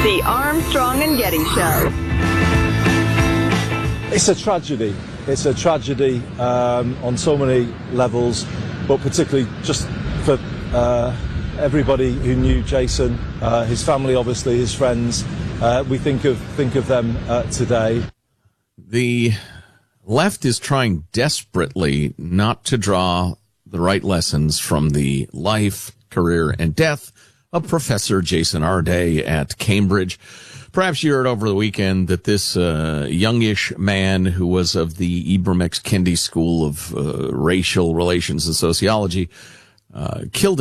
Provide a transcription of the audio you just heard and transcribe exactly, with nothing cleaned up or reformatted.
The Armstrong and Getty Show. It's a tragedy. It's a tragedy um, on so many levels, but particularly just for uh, everybody who knew Jason, uh, his family, obviously, his friends. Uh, we think of think of them uh, today. The left is trying desperately not to draw the right lessons from the life, career, and death of Professor Jason Arday at Cambridge. Perhaps you heard over the weekend that this uh, youngish man who was of the Ibram X. Kendi School of uh, Racial Relations and Sociology uh, killed